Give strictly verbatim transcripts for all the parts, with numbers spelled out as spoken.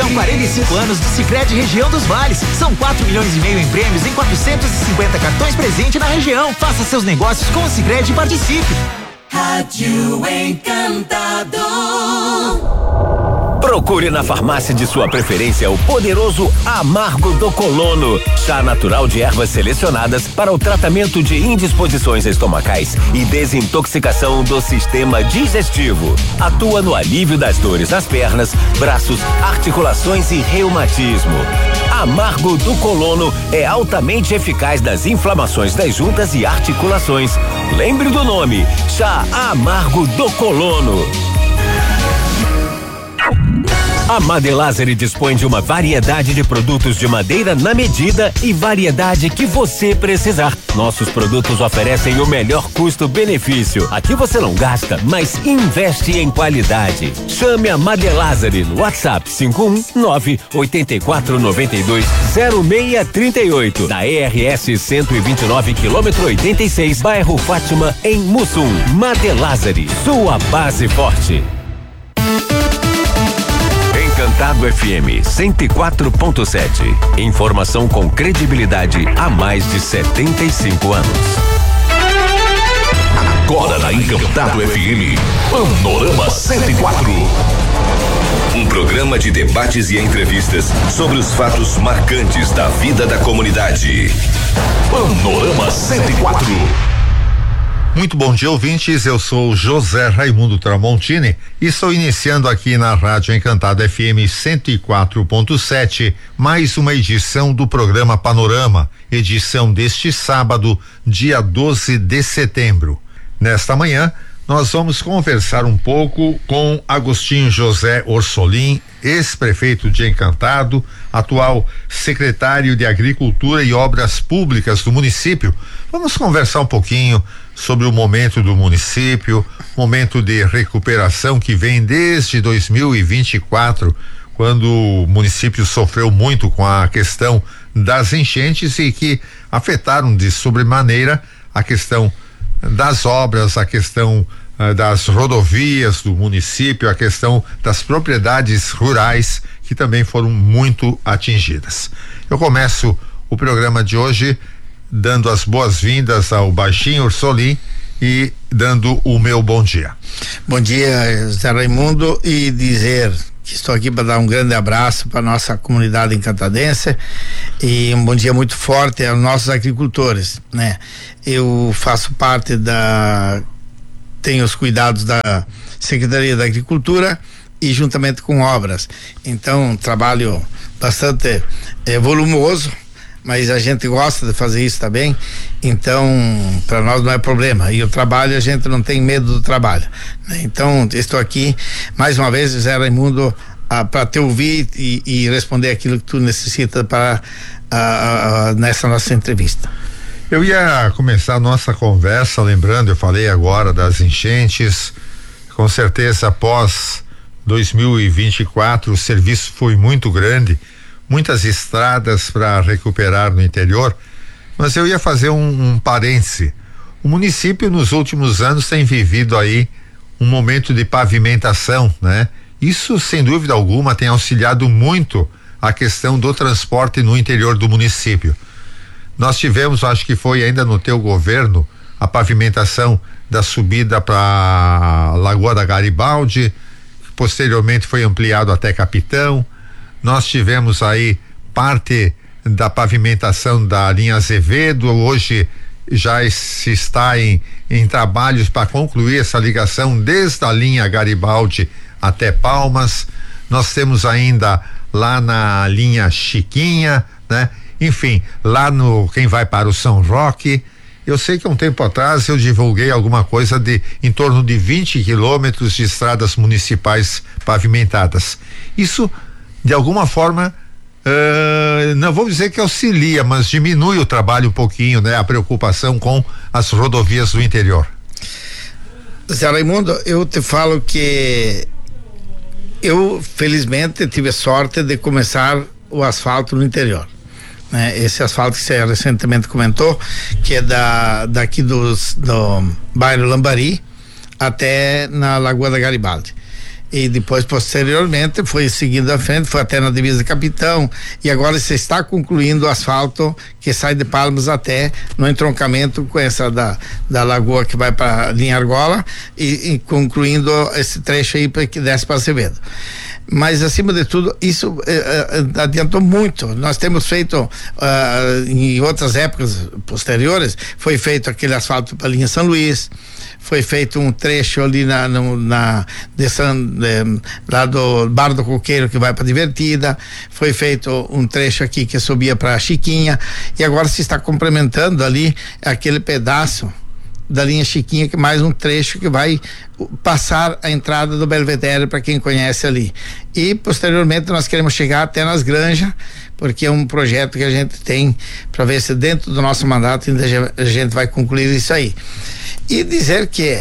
São quarenta e cinco anos do Sicredi Região dos Vales. São quatro milhões e meio em prêmios em quatrocentos e cinquenta cartões presente na região. Faça seus negócios com o Sicredi e participe. Rádio Encantado. Procure na farmácia de sua preferência o poderoso Amargo do Colono, chá natural de ervas selecionadas para o tratamento de indisposições estomacais e desintoxicação do sistema digestivo. Atua no alívio das dores nas pernas, braços, articulações e reumatismo. Amargo do Colono é altamente eficaz nas inflamações das juntas e articulações. Lembre do nome, chá Amargo do Colono. A Madelazeri dispõe de uma variedade de produtos de madeira na medida e variedade que você precisar. Nossos produtos oferecem o melhor custo-benefício. Aqui você não gasta, mas investe em qualidade. Chame a Madelazeri no WhatsApp cinco um nove oito quatro nove dois zero seis três oito, da E R S cento e vinte e nove, quilômetro oitenta e seis, bairro Fátima, em Mussum. Madelazeri, sua base forte. Encantado F M cento e quatro ponto sete. Informação com credibilidade há mais de setenta e cinco anos. Agora na Encantado F M, Panorama cento e quatro. Um programa de debates e entrevistas sobre os fatos marcantes da vida da comunidade. Panorama cento e quatro. Muito bom dia, ouvintes. Eu sou José Raimundo Tramontini e estou iniciando aqui na Rádio Encantado F M cento e quatro ponto sete mais uma edição do programa Panorama, edição deste sábado, dia doze de setembro. Nesta manhã, nós vamos conversar um pouco com Agostinho José Orsolim, ex-prefeito de Encantado, atual secretário de Agricultura e Obras Públicas do município. Vamos conversar um pouquinho sobre o momento do município, momento de recuperação que vem desde dois mil e vinte e quatro, quando o município sofreu muito com a questão das enchentes e que afetaram de sobremaneira a questão das obras, a questão uh, das rodovias do município, a questão das propriedades rurais que também foram muito atingidas. Eu começo o programa de hoje dando as boas-vindas ao Baixinho Orsolim e dando o meu bom dia. Bom dia, Zé Raimundo, e dizer que estou aqui para dar um grande abraço para nossa comunidade encantadense e um bom dia muito forte aos nossos agricultores, né? Eu faço parte da, tenho os cuidados da Secretaria da Agricultura e juntamente com obras, então trabalho bastante é, volumoso, mas a gente gosta de fazer isso também, então para nós não é problema, e o trabalho, a gente não tem medo do trabalho, né? Então estou aqui mais uma vez, Zé Raimundo, ah, para te ouvir e, e responder aquilo que tu necessita para ah, ah, nessa nossa entrevista. Eu ia começar a nossa conversa lembrando, eu falei agora das enchentes, com certeza após dois mil e vinte e quatro o serviço foi muito grande, muitas estradas para recuperar no interior, mas eu ia fazer um, um parêntese. O município nos últimos anos tem vivido aí um momento de pavimentação, né? Isso sem dúvida alguma tem auxiliado muito a questão do transporte no interior do município. Nós tivemos, acho que foi ainda no teu governo, a pavimentação da subida para Lagoa da Garibaldi, posteriormente foi ampliado até Capitão. Nós tivemos aí parte da pavimentação da linha Azevedo, hoje já se está em, em trabalhos para concluir essa ligação desde a linha Garibaldi até Palmas. Nós temos ainda lá na linha Chiquinha, né? Enfim, lá no, quem vai para o São Roque, eu sei que há um tempo atrás eu divulguei alguma coisa de em torno de vinte quilômetros de estradas municipais pavimentadas. Isso de alguma forma, uh, não vou dizer que auxilia, mas diminui o trabalho um pouquinho, né? A preocupação com as rodovias do interior. Zé Raimundo, eu te falo que eu felizmente tive sorte de começar o asfalto no interior, né? Esse asfalto que você recentemente comentou, que é da, daqui dos, do bairro Lambari até na Lagoa da Garibaldi. e depois posteriormente foi seguindo à frente, foi até na divisa Capitão, e agora se está concluindo o asfalto que sai de Palmas até no entroncamento com essa da, da lagoa que vai para linha Argola e, e concluindo esse trecho aí para que desce para Acevedo. Mas acima de tudo isso eh, eh, adiantou muito. Nós temos feito uh, em outras épocas posteriores, foi feito aquele asfalto para a linha São Luís, foi feito um trecho ali na, no, na de San, de, lá do Bar do Coqueiro que vai para Divertida, foi feito um trecho aqui que subia para Chiquinha, e agora se está complementando ali aquele pedaço da linha Chiquinha, que é mais um trecho que vai passar a entrada do Belvedere para quem conhece ali. E posteriormente nós queremos chegar até nas Granjas, porque é um projeto que a gente tem para ver se dentro do nosso mandato a gente vai concluir isso aí. E dizer que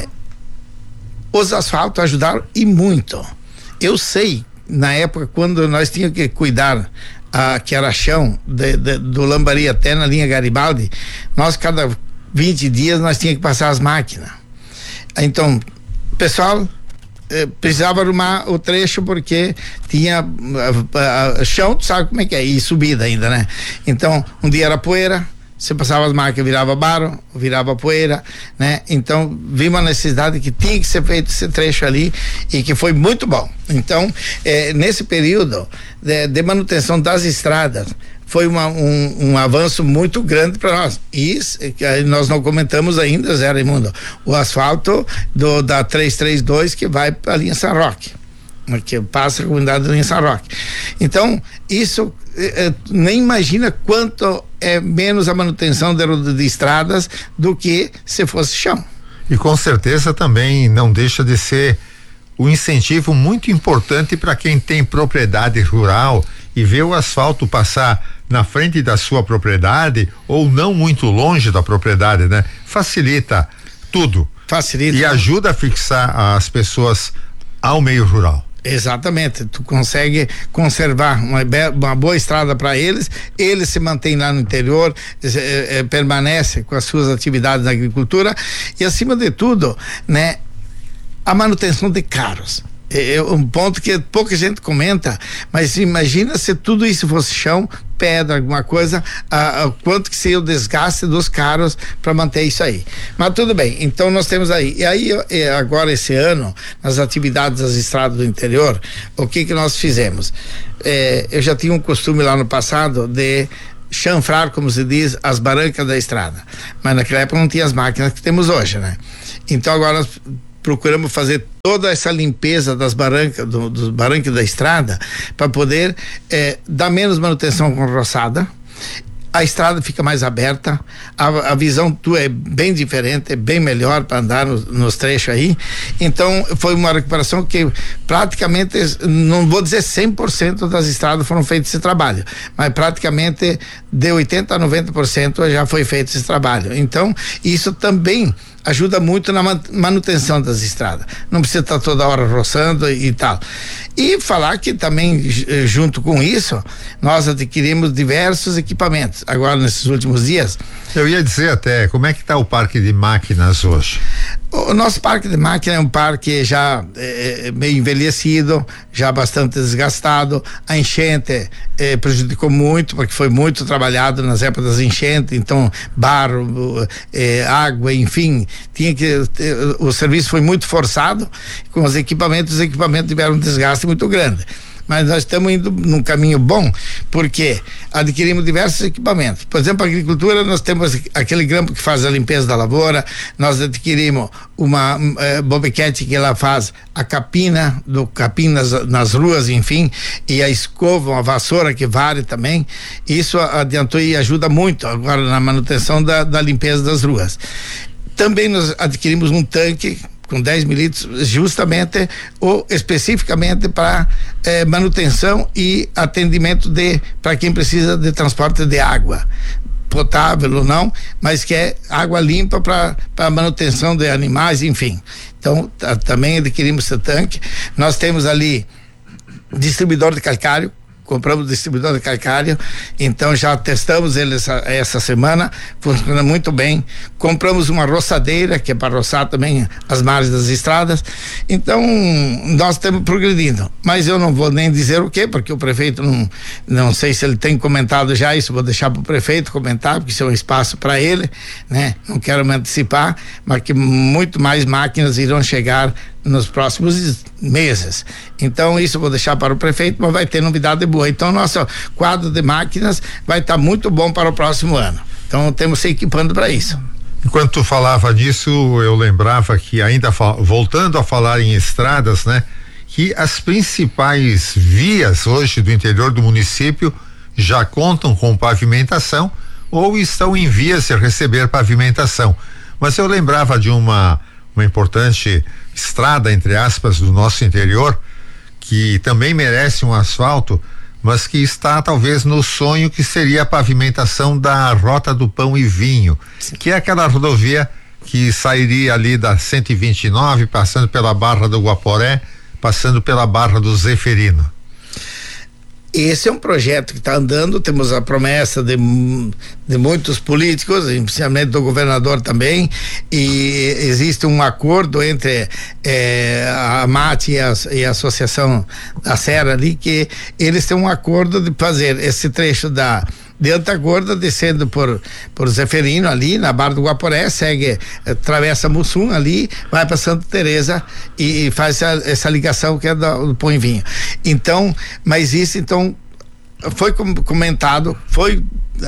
os asfaltos ajudaram e muito. Eu sei, na época quando nós tínhamos que cuidar a, que era chão de, de, do Lambari até na linha Garibaldi, nós cada vinte dias nós tínhamos que passar as máquinas. Então, o pessoal eh, precisava arrumar o trecho porque tinha uh, uh, chão, tu sabe como é que é, e subida ainda, né? Então, um dia era poeira, você passava as máquinas, virava barro, virava poeira, né? Então, vimos a necessidade que tinha que ser feito esse trecho ali e que foi muito bom. Então, eh, nesse período de, de manutenção das estradas, foi uma, um, um avanço muito grande para nós. E nós não comentamos ainda, Zé Raimundo, o asfalto do, da trezentos e trinta e dois que vai para a linha São Roque, que passa a comunidade da linha São Roque. Então, isso é, nem imagina quanto é menos a manutenção de, de estradas do que se fosse chão. E com certeza também não deixa de ser um incentivo muito importante para quem tem propriedade rural e vê o asfalto passar na frente da sua propriedade ou não muito longe da propriedade, né? Facilita tudo. Facilita. E ajuda a fixar as pessoas ao meio rural. Exatamente, tu consegue conservar uma, uma boa estrada para eles, eles se mantêm lá no interior, eh, eh, permanecem com as suas atividades na agricultura e, acima de tudo, né, a manutenção de carros. É um ponto que pouca gente comenta, mas imagina se tudo isso fosse chão, pedra, alguma coisa, a, a, quanto que seria o desgaste dos carros para manter isso aí. Mas tudo bem, então nós temos aí. E aí, agora esse ano, nas atividades das estradas do interior, o que que nós fizemos? É, eu já tinha um costume lá no passado de chanfrar, como se diz, as barrancas da estrada, mas naquela época não tinha as máquinas que temos hoje, né? Então agora nós procuramos fazer toda essa limpeza das barrancas, do, dos barrancos da estrada, para poder eh, dar menos manutenção com roçada. A estrada fica mais aberta, a, a visão tua é bem diferente, é bem melhor para andar nos, nos trechos aí. Então foi uma recuperação que praticamente, não vou dizer cem por cento das estradas foram feitos esse trabalho, mas praticamente de oitenta a noventa por cento já foi feito esse trabalho. Então isso também ajuda muito na manutenção das estradas. Não precisa estar toda hora roçando e, e tal. E falar que também, junto com isso, nós adquirimos diversos equipamentos. Agora, nesses últimos dias. Eu ia dizer até, como é que está o parque de máquinas hoje? O nosso parque de máquinas é um parque já é, meio envelhecido, já bastante desgastado. A enchente é, prejudicou muito, porque foi muito trabalhado nas épocas das enchentes, então barro, é, água, enfim, tinha que o serviço foi muito forçado com os equipamentos. Os equipamentos tiveram um desgaste muito grande. Mas nós estamos indo num caminho bom, porque adquirimos diversos equipamentos. Por exemplo, a agricultura, nós temos aquele grampo que faz a limpeza da lavoura, nós adquirimos uma eh, bobequete que ela faz a capina, do capim nas, nas ruas, enfim, e a escova, uma vassoura que vale também. Isso adiantou e ajuda muito agora na manutenção da, da limpeza das ruas. Também nós adquirimos um tanque com dez mil litros, justamente ou especificamente para eh, manutenção e atendimento de para quem precisa de transporte de água potável ou não, mas que é água limpa para para manutenção de animais, enfim. Então também adquirimos esse tanque. Nós temos ali distribuidor de calcário, compramos distribuidor de calcário, então já testamos ele essa, essa semana, funciona muito bem. Compramos uma roçadeira que é para roçar também as margens das estradas. Então nós estamos progredindo, mas eu não vou nem dizer o que, porque o prefeito não, não sei se ele tem comentado já isso, vou deixar para o prefeito comentar, porque isso é um espaço para ele, né? Não quero me antecipar, mas que muito mais máquinas irão chegar nos próximos meses. Então isso eu vou deixar para o prefeito, mas vai ter novidade boa. Então nosso quadro de máquinas vai estar tá muito bom para o próximo ano. Então temos se equipando para isso. Enquanto tu falava disso, eu lembrava que ainda voltando a falar em estradas, né? Que as principais vias hoje do interior do município já contam com pavimentação ou estão em vias de receber pavimentação. Mas eu lembrava de uma uma importante estrada, entre aspas, do nosso interior, que também merece um asfalto, mas que está talvez no sonho que seria a pavimentação da Rota do Pão e Vinho, Sim. que é aquela rodovia que sairia ali da cento e vinte e nove, passando pela Barra do Guaporé, passando pela Barra do Zeferino. Esse é um projeto que está andando, temos a promessa de, de muitos políticos, especialmente do governador também, e existe um acordo entre eh, a AMAT e a, e a Associação da Serra ali, que eles têm um acordo de fazer esse trecho da de Antagorda, descendo por por Zeferino ali na Barra do Guaporé, segue, atravessa Mussum ali, vai para Santa Teresa e, e faz essa, essa ligação que é do, do Pão e Vinho. Então, mas isso então foi comentado, foi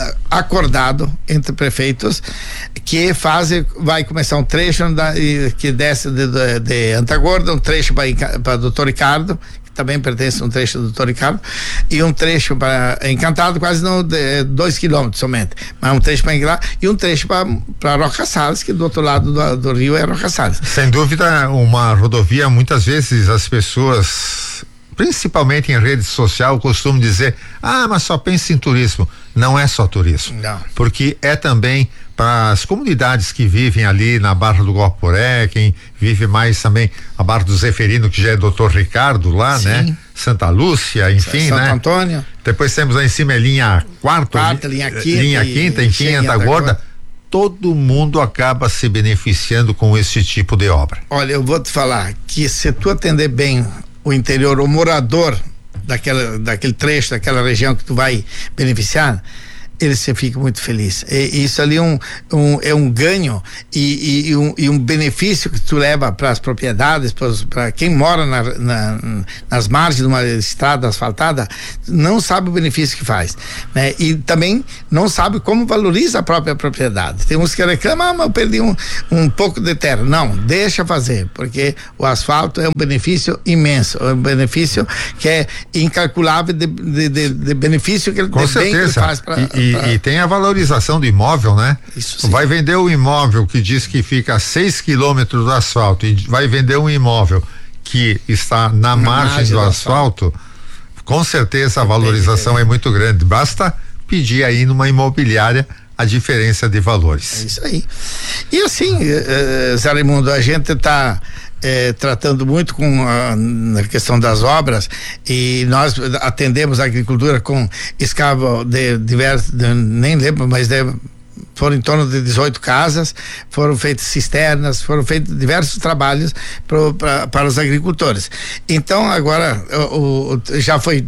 acordado entre prefeitos que fazem, vai começar um trecho da, que desce de, de, de Antagorda, um trecho para doutor Ricardo, também pertence a um trecho do doutor Ricardo, e um trecho para Encantado, quase não, de, dois quilômetros somente, mas um trecho para Encantar e um trecho para Roca Salles, que do outro lado do, do rio é Roca Salles. Sem dúvida, uma rodovia, muitas vezes as pessoas, principalmente em rede social, costumam dizer, ah, mas só pensa em turismo. Não é só turismo, não. Porque é também para as comunidades que vivem ali na Barra do Guaporé, quem vive mais também a Barra do Zeferino, que já é doutor Ricardo lá, Sim. né? Santa Lúcia, enfim, Santo né? Santo Antônio. Depois temos lá em cima a linha quarto, quarta, linha quinta, linha quinta, enfim, Antagorda. Todo mundo acaba se beneficiando com esse tipo de obra. Olha, eu vou te falar que se tu atender bem o interior, o morador daquela, daquele trecho, daquela região que tu vai beneficiar, ele se fica muito feliz. E, isso ali é um, um, é um ganho e, e, e, um, e um benefício que tu leva para as propriedades, para quem mora na, na, nas margens de uma estrada asfaltada, não sabe o benefício que faz, né? E também não sabe como valoriza a própria propriedade. Tem uns que reclamam, ah, mas eu perdi um, um pouco de terra. Não, deixa fazer, porque o asfalto é um benefício imenso, é um benefício que é incalculável de, de, de, de benefício que ele, Com certeza. Bem que ele faz para E, pra... e tem a valorização do imóvel, né? Isso sim. Vai vender o imóvel que diz que fica a seis quilômetros do asfalto e vai vender um imóvel que está na, na margem, margem do, do asfalto, asfalto, com certeza a valorização é muito grande. Basta pedir aí numa imobiliária a diferença de valores. É isso aí. E assim, eh, Zé Raimundo, a gente está É, tratando muito com a, na questão das obras, e nós atendemos a agricultura com escavo de diversos, de, nem lembro, mas de, foram em torno de dezoito casas, foram feitas cisternas, foram feitos diversos trabalhos pro, pra, para os agricultores. Então agora o, o, já foi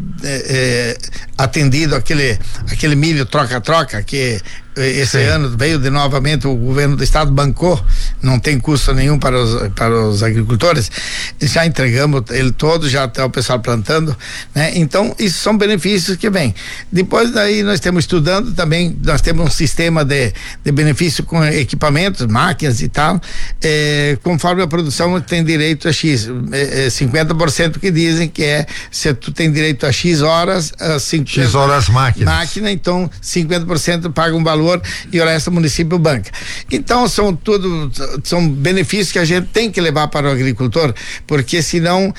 é, atendido aquele, aquele milho troca-troca que esse Sim. ano veio de novamente, o governo do estado bancou, não tem custo nenhum para os, para os agricultores, já entregamos ele todo, já está o pessoal plantando, né? Então isso são benefícios que vêm. Depois daí nós estamos estudando também, nós temos um sistema de, de benefício com equipamentos, máquinas e tal, eh, conforme a produção tem direito a X, eh, cinquenta por cento que dizem que é, se tu tem direito a X horas, a cinquenta, X horas máquinas. máquina, então cinquenta por cento paga um valor e o resto o município banca. Então são tudo, são benefícios que a gente tem que levar para o agricultor, porque senão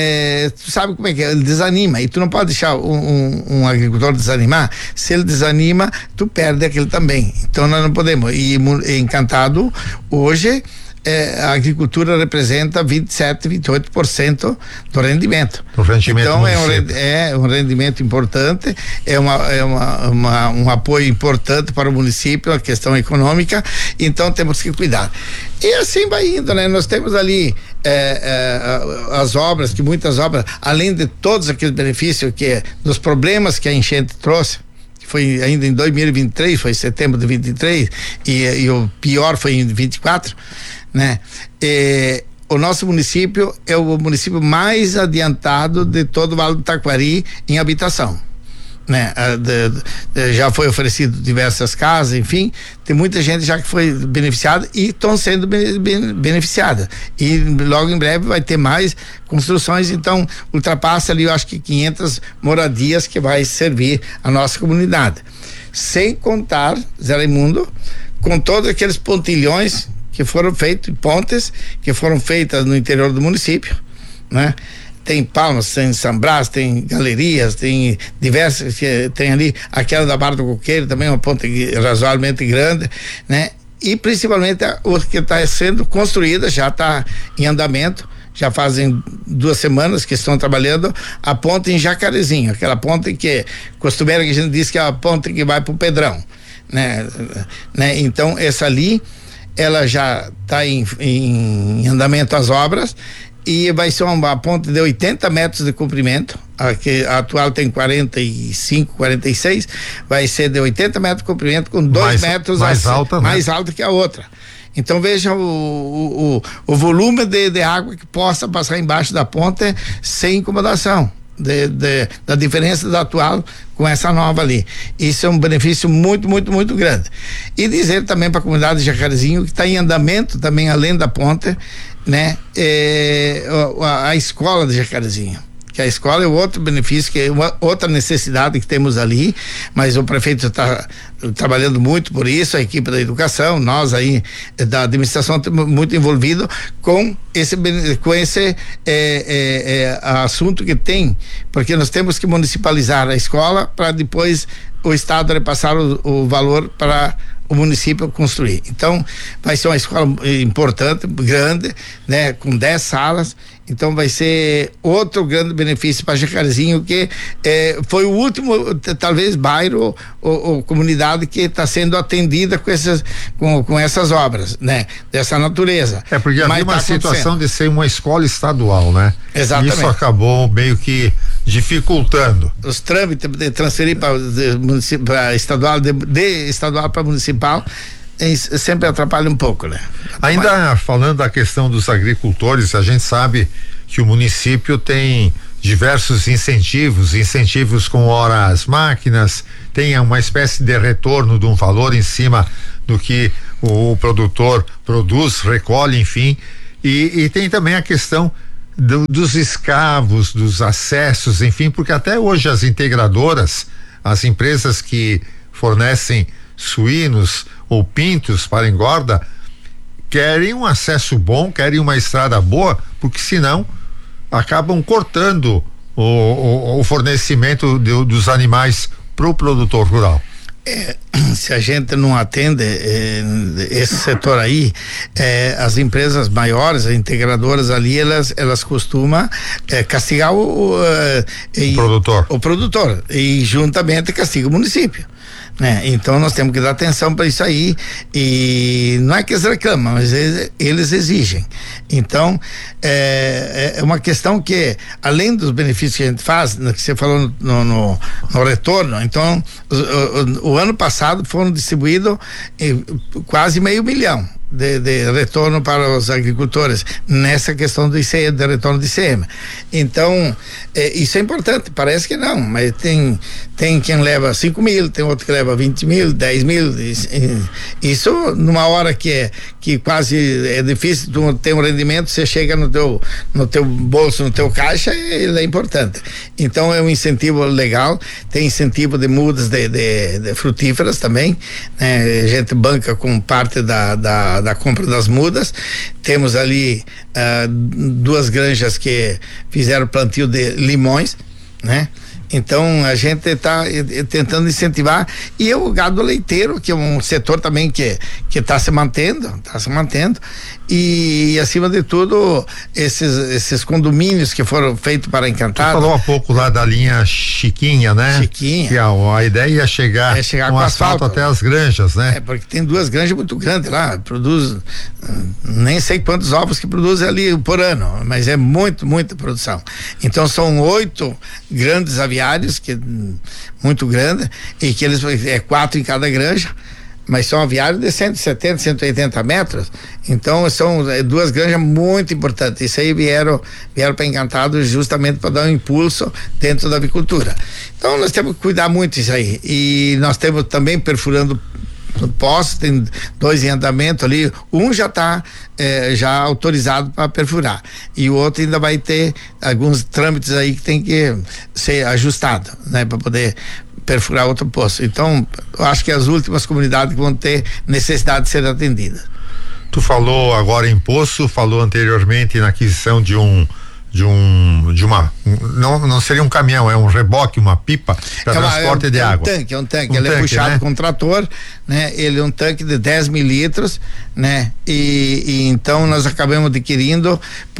é, tu sabe como é que é, ele desanima, e tu não pode deixar um, um, um agricultor desanimar. Se ele desanima, tu perde aquele também. Então nós não podemos. E, e Encantado hoje é, a agricultura representa vinte e sete, vinte e oito por cento do rendimento. Do rendimento então é um, município. é um rendimento importante, é, uma, é uma, uma, um apoio importante para o município, a questão econômica, então temos que cuidar. E assim vai indo, né? Nós temos ali é, é, as obras, que muitas obras, além de todos aqueles benefícios que, dos problemas que a enchente trouxe, foi ainda em dois mil e vinte e três, foi em setembro de vinte e três, e, e o pior foi em vinte e quatro, né? E, o nosso município é o município mais adiantado de todo o Vale do Taquari em habitação, né? De, de, já foi oferecido diversas casas, enfim, tem muita gente já que foi beneficiada e estão sendo bene, bene, beneficiada, e logo em breve vai ter mais construções, então ultrapassa ali, eu acho que quinhentas moradias que vai servir a nossa comunidade, sem contar, Zé Raimundo, com todos aqueles pontilhões que foram feitos, pontes que foram feitas no interior do município, né? Tem Palmas, tem São Brás, tem galerias, tem diversas, tem ali aquela da Barra do Coqueiro, também uma ponte razoavelmente grande, né? E principalmente o que está sendo construída, já está em andamento, já fazem duas semanas que estão trabalhando a ponte em Jacarezinho, aquela ponte que costumeira que a gente diz que é a ponte que vai para o Pedrão, né? né? Então essa ali, ela já está em, em andamento as obras, e vai ser uma, uma ponte de oitenta metros de comprimento, a, que, a atual tem quarenta e cinco, quarenta e seis, vai ser de oitenta metros de comprimento, com dois metros mais a, alta, mais né? alta que a outra. Então veja o, o, o, o volume de, de água que possa passar embaixo da ponte sem incomodação. De, de, da diferença da atual com essa nova ali. Isso é um benefício muito, muito, muito grande. E dizer também para a comunidade de Jacarezinho que está em andamento também, além da ponte, né, é, a, a escola de Jacarezinho. Que a escola é outro benefício, que é uma outra necessidade que temos ali, mas o prefeito está trabalhando muito por isso, a equipe da educação, nós aí da administração estamos muito envolvidos com esse, com esse é, é, é, assunto que tem, porque nós temos que municipalizar a escola para depois o Estado repassar o, o valor para o município construir. Então vai ser uma escola importante, grande, né, com dez salas. Então vai ser outro grande benefício para Jacarezinho, que eh, foi o último, talvez, bairro ou, ou comunidade que está sendo atendida com essas, com, com essas obras, né? Dessa natureza. É porque havia uma tá situação de ser uma escola estadual, né? Exatamente. Isso acabou meio que dificultando. Os trâmites de transferir para estadual, de, de estadual para municipal, sempre atrapalha um pouco, né? Ainda falando da questão dos agricultores, a gente sabe que o município tem diversos incentivos, incentivos com horas máquinas, tem uma espécie de retorno de um valor em cima do que o, o produtor produz, recolhe, enfim, e, e tem também a questão do, dos escravos, dos acessos, enfim, porque até hoje as integradoras, as empresas que fornecem suínos ou pintos para engorda, querem um acesso bom, querem uma estrada boa, porque senão acabam cortando o, o, o fornecimento de, dos animais para o produtor rural. É, se a gente não atende é, esse setor aí, é, as empresas maiores, as integradoras ali, elas, elas costumam é, castigar o, o, e, o produtor. O produtor e juntamente castiga o município. Né? Então nós temos que dar atenção para isso aí, e não é que eles reclamam, mas eles, eles exigem. Então é, é uma questão que, além dos benefícios que a gente faz, que você falou no, no, no retorno, então o, o, o ano passado foram distribuídos quase meio milhão De, de retorno para os agricultores nessa questão do I C M, de retorno de I C M. Então, é, isso é importante, parece que não, mas tem, tem quem leva cinco mil, tem outro que leva vinte mil, dez mil. Isso numa hora que é que quase é difícil tu ter um rendimento, você chega no teu, no teu bolso, no teu caixa, ele é importante. Então é um incentivo legal, tem incentivo de mudas de, de, de frutíferas também, né? A gente banca com parte da, da da compra das mudas. Temos ali uh, duas granjas que fizeram plantio de limões, né? Então a gente está tentando incentivar, e o gado leiteiro, que é um setor também que que está se mantendo, está se mantendo, e acima de tudo esses esses condomínios que foram feitos para Encantado. Você falou há pouco lá da linha Chiquinha, né? Chiquinha. Que a, a ideia é chegar, é chegar com, com asfalto, asfalto até as granjas, né? É, porque tem duas granjas muito grandes lá, produz nem sei quantos ovos que produzem ali por ano, mas é muito, muita produção. Então são oito grandes aviários, que muito grande, e que eles é quatro em cada granja, mas são aviários de cento e setenta, cento e oitenta metros. Então são é, duas granjas muito importantes. Isso aí vieram vieram para Encantado justamente para dar um impulso dentro da avicultura. Então nós temos que cuidar muito disso aí. E nós temos também perfurando poços, tem dois em andamento ali, um já está eh, já autorizado para perfurar e o outro ainda vai ter alguns trâmites aí que tem que ser ajustado, né, para poder perfurar outro poço. Então, eu acho que as últimas comunidades vão ter necessidade de ser atendidas. Tu falou agora em poço, falou anteriormente na aquisição de um de um de uma não não seria um caminhão, é um reboque, uma pipa para é transporte é um, de é água. Um tanque, é um tanque, um ele tanque, é puxado, né, com trator, né? Ele é um tanque de dez mil litros, né? E, e então nós acabamos adquirindo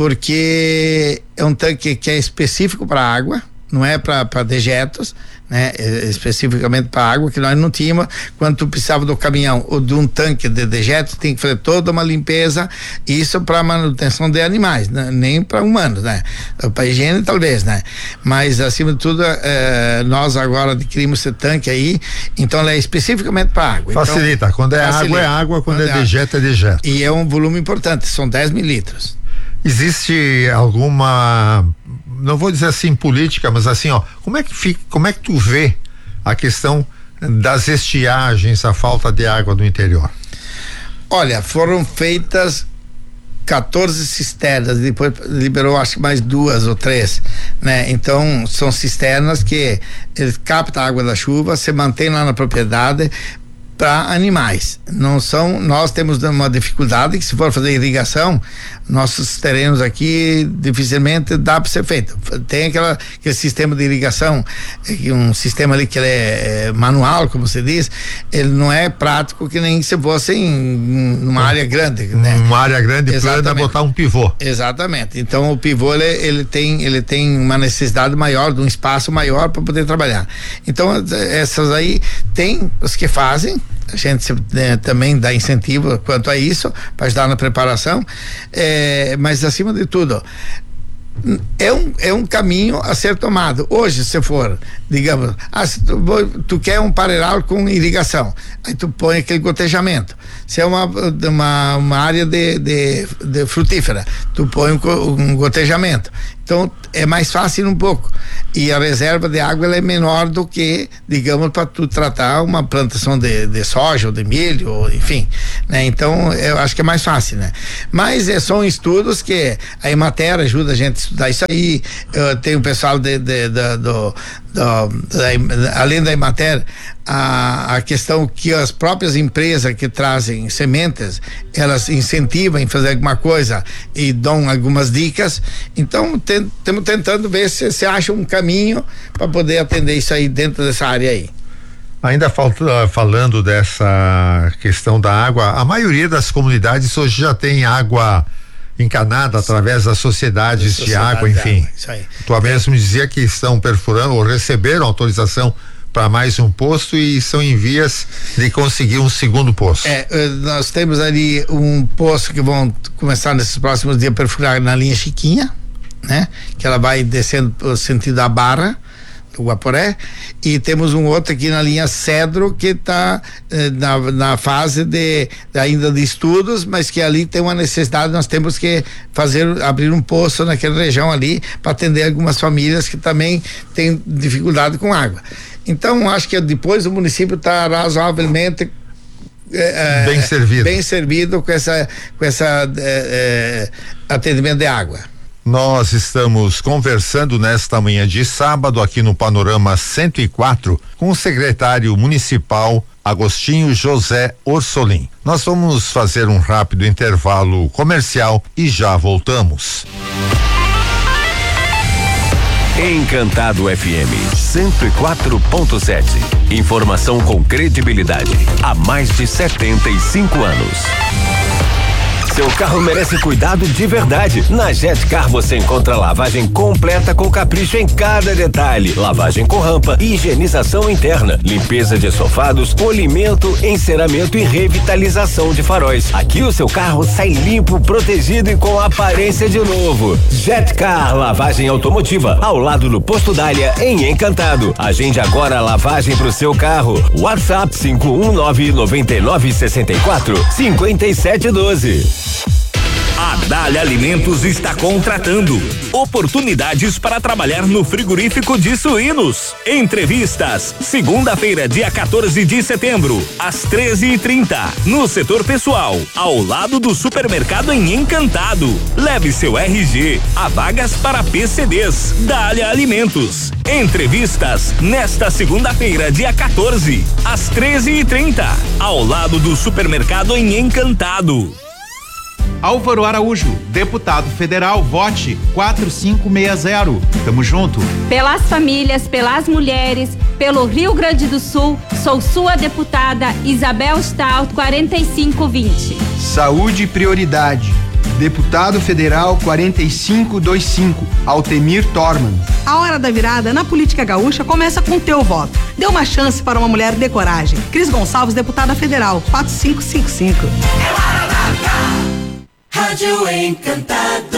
porque é um tanque que é específico para água, não é para dejetos, né? É especificamente para água, que nós não tínhamos. Quando tu precisava do caminhão ou de um tanque de dejetos, tem que fazer toda uma limpeza, isso para manutenção de animais, né? Nem para humanos, né? Para higiene talvez, né? Mas acima de tudo, eh, nós agora adquirimos esse tanque aí, então ele é especificamente para água. Facilita, então, quando é facilita. água é água, quando, quando é, é dejeto é dejeto. E é um volume importante, são dez mil litros. Existe alguma, não vou dizer assim política, mas assim, ó, como é que fica, como é que tu vê a questão das estiagens, a falta de água no interior? Olha, foram feitas quatorze cisternas, depois liberou acho que mais duas ou três, né? Então são cisternas que eles captam a água da chuva, se mantém lá na propriedade para animais. Não são, nós temos uma dificuldade que se for fazer irrigação, nossos terrenos aqui dificilmente dá para ser feito. Tem aquela, aquele sistema de irrigação, um sistema ali que ele é manual, como se diz, ele não é prático que nem se fosse em uma área grande, né? Uma área grande plana, botar um pivô. Exatamente. Então o pivô ele, ele tem ele tem uma necessidade maior, de um espaço maior para poder trabalhar. Então essas aí tem os que fazem. A gente né, também dá incentivo quanto a isso, para ajudar na preparação, é, mas acima de tudo, é um, é um caminho a ser tomado. Hoje, se for, digamos, ah, se tu, tu quer um pareiral com irrigação, aí tu põe aquele gotejamento. Se é uma, uma, uma área de, de, de frutífera, tu põe um, um gotejamento. Então é mais fácil um pouco, e a reserva de água ela é menor do que, digamos, para tu tratar uma plantação de, de soja ou de milho, ou, enfim, né? Então eu acho que é mais fácil, né? Mas é, são estudos que a Emater ajuda a gente a estudar isso aí. Eu tenho o pessoal de, de, de, do, do, da, além da Emater, a, a questão que as próprias empresas que trazem sementes, elas incentivam em fazer alguma coisa e dão algumas dicas. Então estamos tentando ver se se acha um caminho para poder atender isso aí dentro dessa área aí. Ainda falta, falando dessa questão da água, a maioria das comunidades hoje já tem água encanada através das sociedades de, de água, enfim. Água, isso aí. Tu mesmo dizia que estão perfurando ou receberam autorização para mais um posto e são em vias de conseguir um segundo poço. É, nós temos ali um poço que vão começar nesses próximos dias a perfurar na linha Chiquinha, né? Que ela vai descendo no sentido da Barra do Guaporé, e temos um outro aqui na linha Cedro que está eh, na, na fase de, de ainda de estudos, mas que ali tem uma necessidade, nós temos que fazer, abrir um poço naquela região ali para atender algumas famílias que também têm dificuldade com água. Então acho que depois o município está razoavelmente é, bem servido bem servido com essa com essa é, é, atendimento de água. Nós estamos conversando nesta manhã de sábado aqui no Panorama cento e quatro com o secretário municipal Agostinho José Orsolim. Nós vamos fazer um rápido intervalo comercial e já voltamos. Encantado F M cento e quatro ponto sete. Informação com credibilidade há mais de setenta e cinco anos. Seu carro merece cuidado de verdade. Na Jetcar você encontra lavagem completa com capricho em cada detalhe. Lavagem com rampa, higienização interna, limpeza de sofados, polimento, enceramento e revitalização de faróis. Aqui o seu carro sai limpo, protegido e com aparência de novo. Jetcar Lavagem Automotiva, ao lado do Posto Dália, em Encantado. Agende agora a lavagem pro seu carro. WhatsApp cinco um nove nove nove seis quatro cinco sete um dois. A Dália Alimentos está contratando. Oportunidades para trabalhar no frigorífico de suínos. Entrevistas, segunda-feira, dia quatorze de setembro, às treze e trinta, no setor pessoal, ao lado do supermercado em Encantado. Leve seu R G. Há vagas para P C Ds. Dália Alimentos. Entrevistas nesta segunda-feira, dia quatorze, às treze e trinta, ao lado do supermercado em Encantado. Álvaro Araújo, deputado federal, vote quatro cinco seis zero. Tamo junto. Pelas famílias, pelas mulheres, pelo Rio Grande do Sul, sou sua deputada Isabel Stout, quarenta e cinco vinte. Saúde prioridade. Deputado federal quarenta e cinco vinte e cinco, Altemir Torman. A hora da virada na política gaúcha começa com o teu voto. Dê uma chance para uma mulher de coragem. Cris Gonçalves, deputada federal, quatro cinco cinco cinco. Rádio Encantado.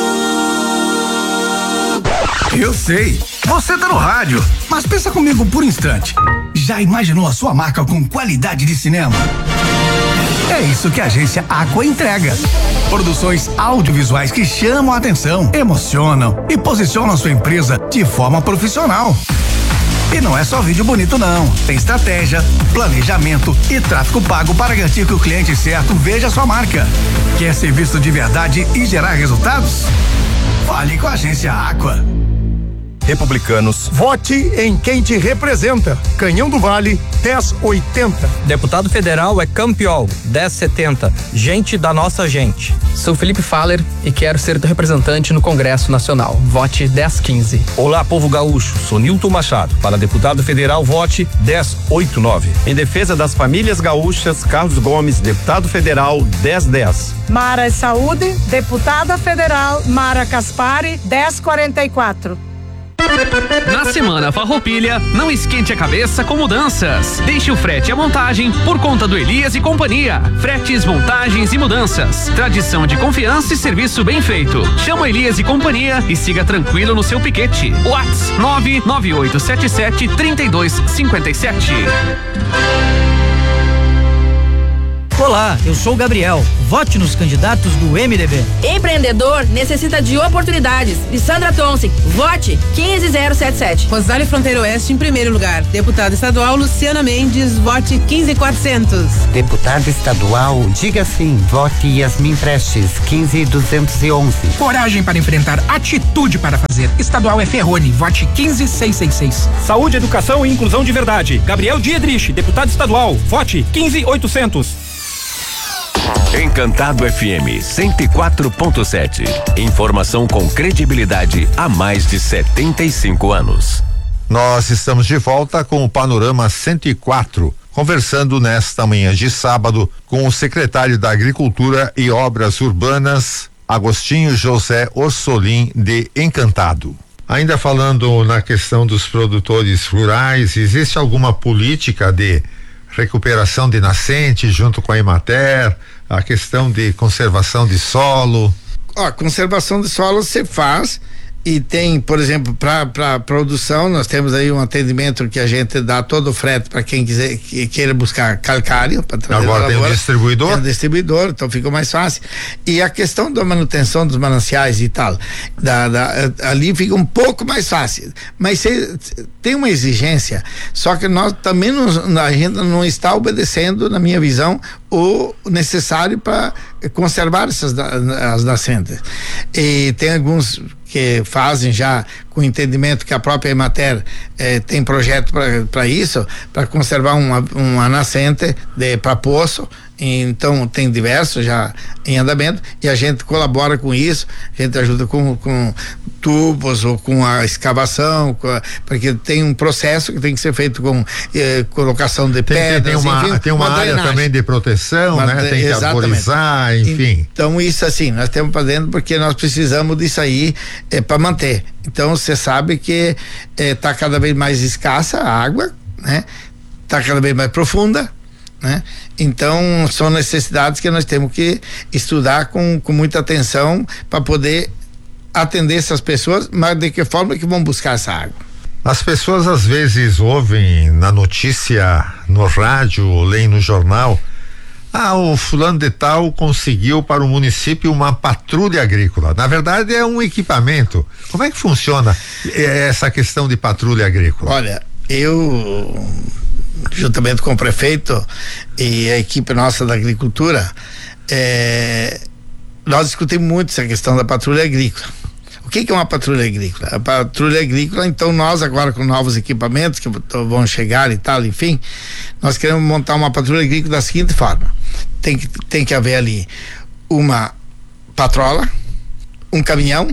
Eu sei, você tá no rádio, mas pensa comigo por um instante. Já imaginou a sua marca com qualidade de cinema? É isso que a agência Aqua entrega. Produções audiovisuais que chamam a atenção, emocionam e posicionam sua empresa de forma profissional. E não é só vídeo bonito não, tem estratégia, planejamento e tráfego pago para garantir que o cliente certo veja sua marca. Quer ser visto de verdade e gerar resultados? Fale com a agência Aqua. Republicanos, vote em quem te representa. Canhão do Vale, dez oitenta. Deputado federal é Campiol, dez setenta. Gente da nossa gente. Sou Felipe Faller e quero ser teu representante no Congresso Nacional. Vote dez quinze. Olá, povo gaúcho. Sou Nilton Machado. Para deputado federal, vote dez oitenta e nove. Em defesa das famílias gaúchas, Carlos Gomes, deputado federal, dez dez. Mara Saúde, deputada federal, Mara Caspari, dez quarenta e quatro. Na Semana Farroupilha, não esquente a cabeça com mudanças. Deixe o frete e a montagem por conta do Elias e Companhia. Fretes, montagens e mudanças. Tradição de confiança e serviço bem feito. Chama Elias e Companhia e siga tranquilo no seu piquete. WhatsApp nove nove oito sete sete três dois cinco sete. Olá, eu sou o Gabriel. Vote nos candidatos do M D B. Empreendedor necessita de oportunidades. Lissandra Tonsi, vote quinze zero sete sete. Rosário Fronteiro Oeste em primeiro lugar. Deputada estadual Luciana Mendes, vote quinze quatrocentos. Deputada estadual, diga sim, vote Yasmin Prestes, quinze duzentos e onze. Coragem para enfrentar, atitude para fazer. Estadual é Ferroni, vote quinze seiscentos e sessenta e seis. Saúde, educação e inclusão de verdade. Gabriel Diedrich, deputado estadual, vote quinze oitocentos. Encantado F M cento e quatro ponto sete. Informação com credibilidade há mais de setenta e cinco anos. Nós estamos de volta com o Panorama cento e quatro, conversando nesta manhã de sábado com o secretário da Agricultura e Obras Urbanas, Agostinho José Orsolim, de Encantado. Ainda falando na questão dos produtores rurais, existe alguma política de recuperação de nascentes junto com a Emater, a questão de conservação de solo? Ó, conservação de solo se faz e tem, por exemplo, para produção, nós temos aí um atendimento que a gente dá todo o frete para quem quiser, que queira buscar calcário para trazer. Agora tem um distribuidor? Tem um distribuidor, então fica mais fácil. E a questão da manutenção dos mananciais e tal, da, da, ali fica um pouco mais fácil. Mas se, tem uma exigência, só que nós também não, a gente não está obedecendo, na minha visão, o necessário para conservar essas as nascentes. E tem alguns que fazem já com entendimento que a própria Emater eh, tem projeto para isso, para conservar uma, uma nascente para poço. Então tem diversos já em andamento e a gente colabora com isso, a gente ajuda com, com tubos ou com a escavação, com a, porque tem um processo que tem que ser feito com eh, colocação de tem, pedras, tem uma, enfim, tem uma, uma área também de proteção, uma, né? Tem que arborizar, enfim. Então isso assim, nós temos fazendo porque nós precisamos disso aí eh, para manter. Então você sabe que está eh, cada vez mais escassa a água, né? Está cada vez mais profunda, né? Então são necessidades que nós temos que estudar com, com muita atenção para poder atender essas pessoas, mas de que forma que vão buscar essa água? As pessoas às vezes ouvem na notícia, no rádio, leem no jornal, ah, o fulano de tal conseguiu para o município uma patrulha agrícola. Na verdade é um equipamento. Como é que funciona essa questão de patrulha agrícola? Olha, eu juntamente com o prefeito e a equipe nossa da agricultura, é, nós discutimos muito essa questão da patrulha agrícola. O que que é uma patrulha agrícola? A patrulha agrícola, então nós agora com novos equipamentos que vão chegar e tal, enfim, nós queremos montar uma patrulha agrícola da seguinte forma: tem que, tem que haver ali uma patrola, um caminhão,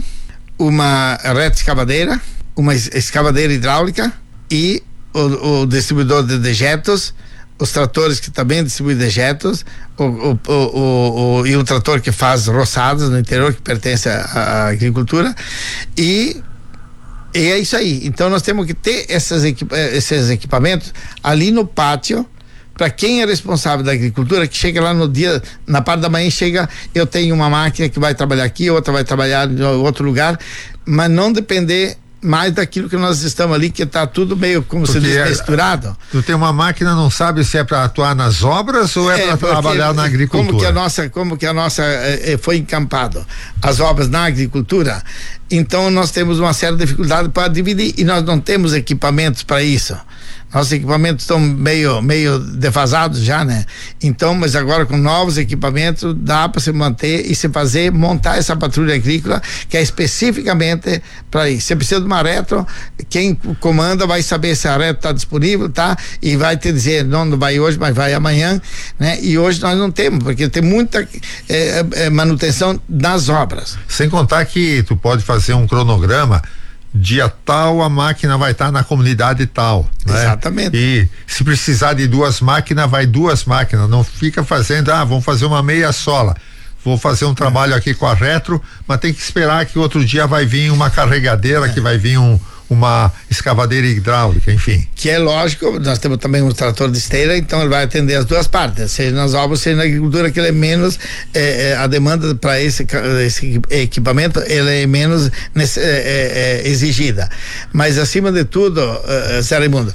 uma reta escavadeira, uma escavadeira hidráulica e o, o distribuidor de dejetos, os tratores que também distribuem dejetos, o, o, o, o, o, e um trator que faz roçadas no interior, que pertence à, à agricultura, e, e é isso aí. Então nós temos que ter essas equipa, esses equipamentos ali no pátio, para quem é responsável da agricultura, que chega lá no dia, na parte da manhã, chega, eu tenho uma máquina que vai trabalhar aqui, outra vai trabalhar em outro lugar, mas não depender mais daquilo que nós estamos ali, que está tudo meio, como se diz, misturado. Tu tem uma máquina, não sabe se é para atuar nas obras ou é, é para trabalhar na agricultura? Como que a nossa, como que a nossa eh, foi encampado as obras na agricultura, então nós temos uma certa dificuldade para dividir e nós não temos equipamentos para isso. Nossos equipamentos estão meio, meio defasados já, né? Então, mas agora com novos equipamentos dá para se manter e se fazer, montar essa patrulha agrícola que é especificamente para isso. Você precisa de uma retro, quem comanda vai saber se a retro está disponível, tá? E vai te dizer, não, não vai hoje, mas vai amanhã, né? E hoje nós não temos, porque tem muita é, é, manutenção das obras. Sem contar que tu pode fazer um cronograma, dia tal a máquina vai estar tá na comunidade tal, né? Exatamente. E se precisar de duas máquinas, vai duas máquinas, não fica fazendo, ah, vamos fazer uma meia sola, vou fazer um trabalho aqui com a retro, mas tem que esperar que outro dia vai vir uma carregadeira, é. que vai vir um uma escavadeira hidráulica, enfim. Que é lógico, nós temos também um trator de esteira, então ele vai atender as duas partes, seja nas obras, seja na agricultura, que ele é menos, é, é, a demanda para esse, esse equipamento, ele é menos nesse, é, é, exigida. Mas acima de tudo, uh, Zé Raimundo,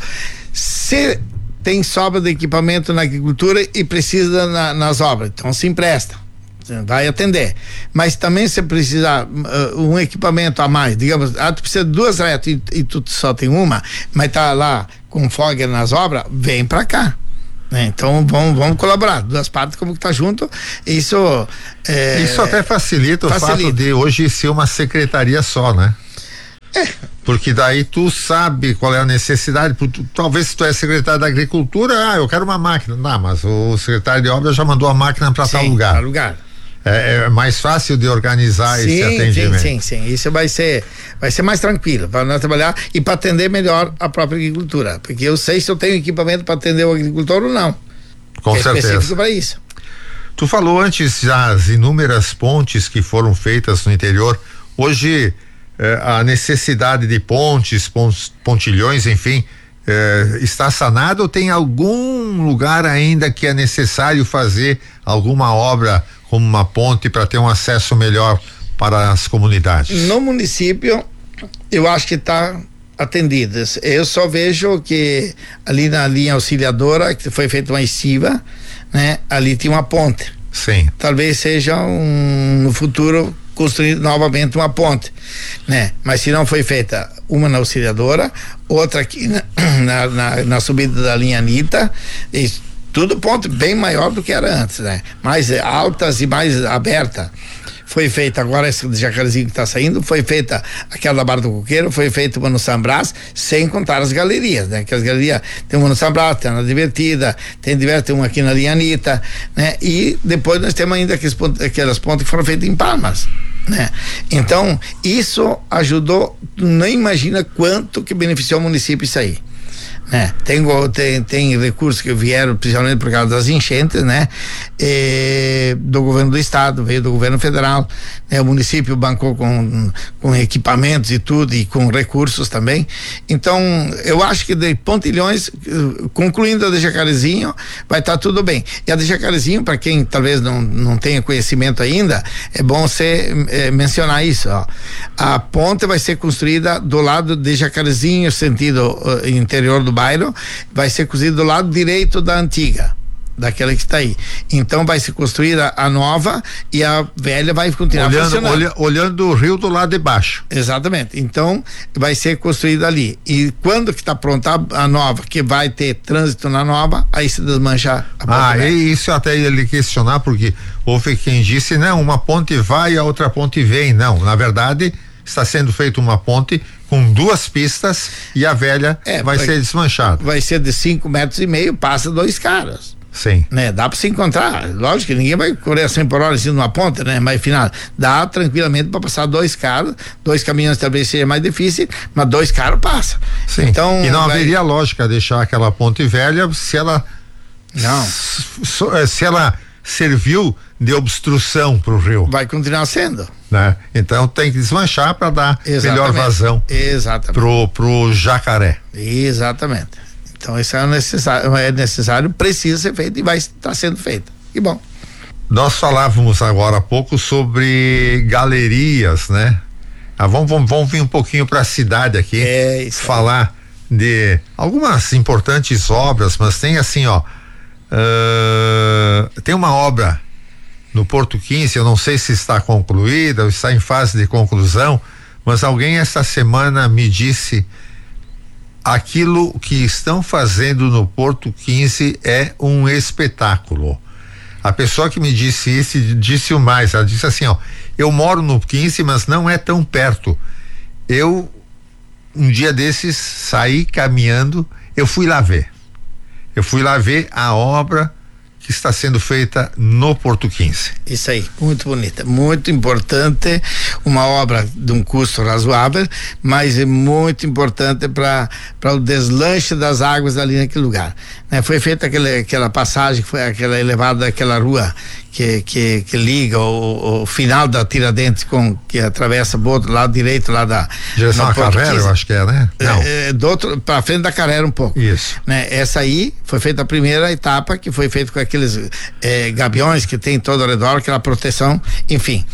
se tem sobra de equipamento na agricultura e precisa na, nas obras, então se empresta, vai atender. Mas também se precisar uh, um equipamento a mais, digamos, ah, tu precisa de duas retas e, e tu só tem uma, mas tá lá com folga nas obras, vem pra cá, né? Então vamos, vamos colaborar, duas partes como que tá junto, isso é, isso até facilita, facilita o fato de hoje ser uma secretaria só, né? É. Porque daí tu sabe qual é a necessidade, tu, talvez se tu é secretário da agricultura, ah, eu quero uma máquina, não, mas o secretário de obras já mandou a máquina para tal lugar. Para lugar. É, é mais fácil de organizar sim, esse atendimento. Sim, sim, sim. Isso vai ser, vai ser mais tranquilo para nós trabalhar e para atender melhor a própria agricultura. Porque eu sei se eu tenho equipamento para atender o agricultor ou não. Com é certeza. Específico para isso. Tu falou antes das inúmeras pontes que foram feitas no interior. Hoje eh, a necessidade de pontes, pontilhões, enfim, eh, está sanada ou tem algum lugar ainda que é necessário fazer alguma obra como uma ponte para ter um acesso melhor para as comunidades? No município, eu acho que está atendidas. Eu só vejo que ali na linha auxiliadora, que foi feita uma estiva, né? Ali tinha uma ponte. Sim. Talvez seja um, no futuro construir novamente uma ponte, né? Mas se não foi feita uma na auxiliadora, outra aqui na, na, na, na subida da linha Anitta, isso. Tudo ponto bem maior do que era antes, né? Mais altas e mais aberta. Foi feita agora esse de Jacarezinho que está saindo, foi feita aquela da Barra do Coqueiro, foi feita uma no São Brás, sem contar as galerias, né? Que as galerias, tem uma no São Brás, tem uma Divertida, tem diversa, tem uma aqui na linha Anitta, né? E depois nós temos ainda aqueles pontos, aquelas pontes que foram feitas em Palmas. né? Então, isso ajudou, não imagina quanto que beneficiou o município isso aí. É, tem, tem, tem recursos que vieram principalmente por causa das enchentes, né? E, do governo do estado, veio do governo federal, né? O município bancou com, com equipamentos e tudo, e com recursos também. Então, eu acho que de Pontilhões, concluindo a de Jacarezinho, vai estar tá tudo bem. E a de Jacarezinho, para quem talvez não, não tenha conhecimento ainda, é bom você é, mencionar isso, ó. A ponte vai ser construída do lado de Jacarezinho, sentido uh, interior do bairro, vai ser construída do lado direito da antiga, daquela que está aí. Então vai ser construída a nova e a velha vai continuar olhando, funcionando. Olha, olhando o rio do lado de baixo. Exatamente. Então vai ser construída ali. E quando que está pronta a, a nova, que vai ter trânsito na nova, aí se desmancha a ponte. Ah, e isso até ele questionar, porque houve quem disse, não, uma ponte vai e a outra ponte vem. Não, na verdade está sendo feita uma ponte com duas pistas e a velha é, vai, vai ser desmanchada. Vai ser de cinco metros e meio, passa dois caras. Sim. Né? Dá para se encontrar. Lógico que ninguém vai correr a cem por hora em cima de uma ponta, né? Mas final, dá tranquilamente para passar dois carros, dois caminhões talvez seja mais difícil, mas dois carros passa. Sim. Então, e não vai... haveria lógica deixar aquela ponte velha se ela não se ela serviu de obstrução para o rio. Vai continuar sendo. Né? Então tem que desmanchar para dar Exatamente. melhor vazão Exatamente. pro, pro Jacaré. Exatamente. Então isso é necessário, é necessário, precisa ser feito e vai estar sendo feito. Que bom. Nós falávamos agora há pouco sobre galerias, né? Ah, vamos, vamos, vamos vir um pouquinho para a cidade aqui, é, falar de algumas importantes obras, mas tem assim, ó, uh, tem uma obra no Porto quinze, eu não sei se está concluída ou está em fase de conclusão, mas alguém esta semana me disse: aquilo que estão fazendo no Porto quinze é um espetáculo. A pessoa que me disse isso disse o mais, ela disse assim, ó, eu moro no quinze, mas não é tão perto. Eu, um dia desses, saí caminhando, eu fui lá ver. Eu fui lá ver a obra que está sendo feita no Porto quinze. Isso aí, muito bonita, muito importante, uma obra de um custo razoável, mas é muito importante para para o deslanche das águas ali naquele lugar, né? Foi feita aquela, aquela passagem, foi aquela elevada daquela rua que, que, que liga o, o final da Tiradentes com, que atravessa do outro lado direito lá da direção à Carrera, eu acho que é, né? Não. É, é, do outro, para frente da Carrera um pouco. Isso. Né? Essa aí foi feita a primeira etapa, que foi feita com aqueles é, gaviões que tem todo ao redor, aquela proteção, enfim.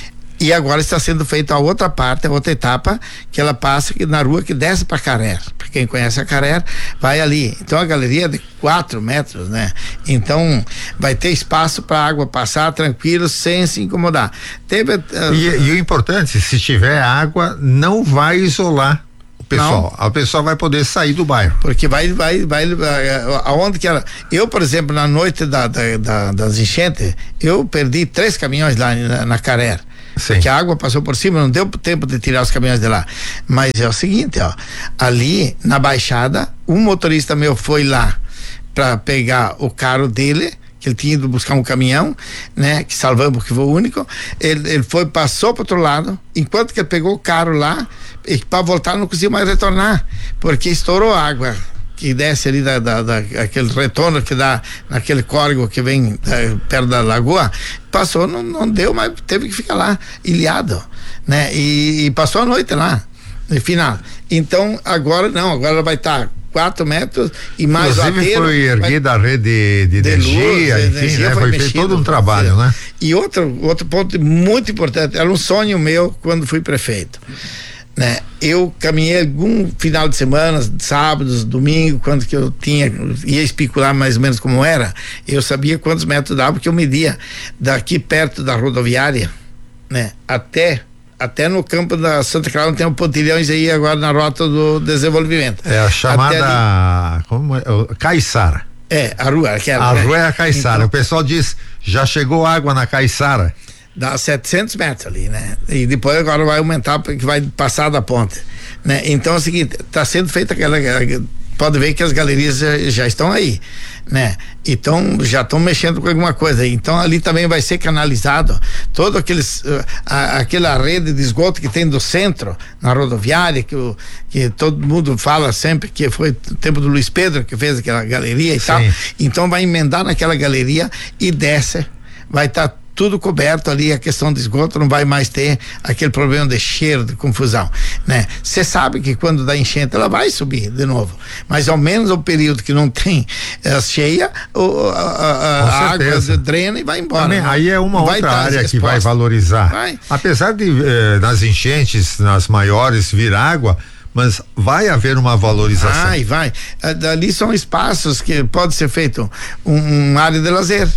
E agora está sendo feita a outra parte, a outra etapa, que ela passa na rua que desce para Carrera. Para quem conhece a Carrera, vai ali. Então a galeria é de quatro metros, né? Então vai ter espaço para a água passar tranquilo, sem se incomodar. Teve, uh, e, e o importante, se tiver água, não vai isolar o pessoal. Não. A pessoa vai poder sair do bairro. Porque vai, vai, vai, aonde que ela. Eu, por exemplo, na noite da, da, da, das enchentes, eu perdi três caminhões lá na, na Carrera. Sim. Porque a água passou por cima, não deu tempo de tirar os caminhões de lá. Mas é o seguinte, ó, ali na Baixada, um motorista meu foi lá para pegar o carro dele, que ele tinha ido buscar um caminhão, né, que salvamos, que foi o único. Ele, ele foi, passou para outro lado, enquanto que ele pegou o carro lá, e para voltar não conseguiu mais retornar, porque estourou a água que desce ali da, da, da aquele retorno que dá naquele córrego que vem da, perto da lagoa, passou, não, não deu, mas teve que ficar lá ilhado, né? E, e passou a noite lá, no final. Então agora não, agora vai estar tá quatro metros e mais Inclusive o aterro, foi erguida vai, a rede de, de, de energia, luz, enfim, energia, né? Foi, foi feito todo um trabalho, né? E outro, outro ponto muito importante, era um sonho meu quando fui prefeito, né? Eu caminhei algum final de semana, sábados, domingo, quando que eu tinha, ia especular mais ou menos como era, eu sabia quantos metros dava, porque eu media daqui perto da rodoviária, né? Até até no campo da Santa Clara, tem um pontilhões aí agora na rota do desenvolvimento. É a chamada como é? Caiçara. É, a rua, aquela. A né? rua é a Caiçara. Então, o pessoal diz, já chegou água na Caiçara. Dá setecentos metros ali, né? E depois agora vai aumentar porque vai passar da ponte, né? Então é o seguinte, está sendo feita aquela, pode ver que as galerias já, já estão aí, né? Então já estão mexendo com alguma coisa. Então ali também vai ser canalizado todo aqueles uh, a, aquela rede de esgoto que tem do centro na rodoviária, que o que todo mundo fala sempre que foi o tempo do Luiz Pedro que fez aquela galeria e Sim. tal. Então vai emendar naquela galeria e desce, vai estar tá tudo coberto ali, a questão de esgoto não vai mais ter aquele problema de cheiro, de confusão, né? Você sabe que quando dá enchente ela vai subir de novo, mas ao menos o período que não tem é, cheia, o, a, a, a água drena e vai embora. Também, aí é uma outra área que vai valorizar. Vai. Apesar de eh, nas enchentes, nas maiores vir água, mas vai haver uma valorização. Vai, vai. Ali são espaços que pode ser feito um, um área de lazer.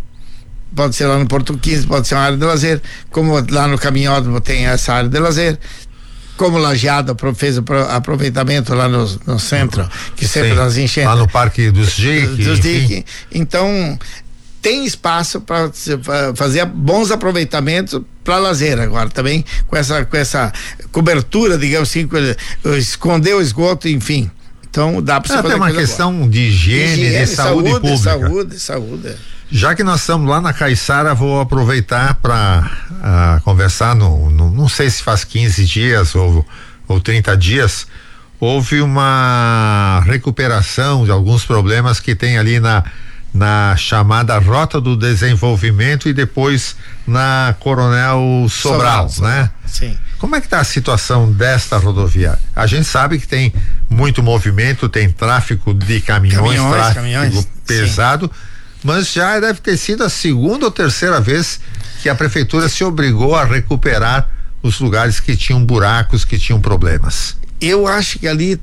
Pode ser lá no Porto quinze, pode ser uma área de lazer, como lá no Caminhódromo tem essa área de lazer, como Lajeado fez o aproveitamento lá no, no centro, que sempre nós enchemos. Lá no Parque dos Dique. Dos Dique. Então, tem espaço para fazer bons aproveitamentos para lazer agora também, com essa, com essa cobertura, digamos assim, esconder o esgoto, enfim. Então, dá para você é, fazer tem uma questão agora. de higiene, higiene, de saúde, saúde pública. Saúde, saúde. Já que nós estamos lá na Caiçara, vou aproveitar para uh, conversar, no, no, não sei se faz quinze dias ou, ou trinta dias, houve uma recuperação de alguns problemas que tem ali na, na chamada Rota do Desenvolvimento e depois na Coronel Sobral, Sobral né? Sim. Como é que está a situação desta rodovia? A gente sabe que tem muito movimento, tem tráfego de caminhões, caminhões tráfego caminhões, pesado, sim. Mas já deve ter sido a segunda ou terceira vez que a prefeitura se obrigou a recuperar os lugares que tinham buracos, que tinham problemas. Eu acho que ali